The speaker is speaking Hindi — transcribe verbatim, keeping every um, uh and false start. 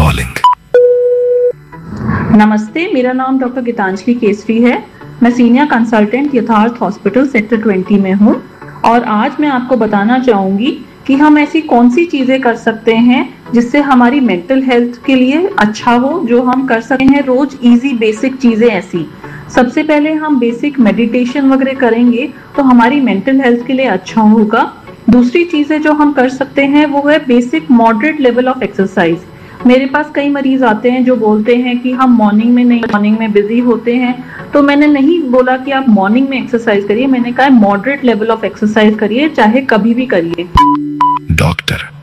calling. नमस्ते, मेरा नाम डॉक्टर गीतांजलि केसरी है। मैं सीनियर कंसल्टेंट यथार्थ हॉस्पिटल सेक्टर बीस में हूँ और आज मैं आपको बताना चाहूँगी कि हम ऐसी कौन सी चीज़ें कर सकते हैं जिससे हमारी मेंटल हेल्थ के लिए अच्छा हो, जो हम कर सकते हैं रोज इजी बेसिक चीज़ें ऐसी। सबसे पहले हम बेसिक मेडिटेशन वगैरह करेंगे तो हमारी मेंटल हेल्थ के लिए अच्छा होगा। दूसरी चीज़ें जो हम कर सकते हैं वो है basic moderate level of exercise. मेरे पास कई मरीज आते हैं जो बोलते हैं कि हम मॉर्निंग में नहीं, मॉर्निंग में बिजी होते हैं, तो मैंने नहीं बोला कि आप मॉर्निंग में एक्सरसाइज करिए, मैंने कहा मॉडरेट लेवल ऑफ एक्सरसाइज करिए, चाहे कभी भी करिए। डॉक्टर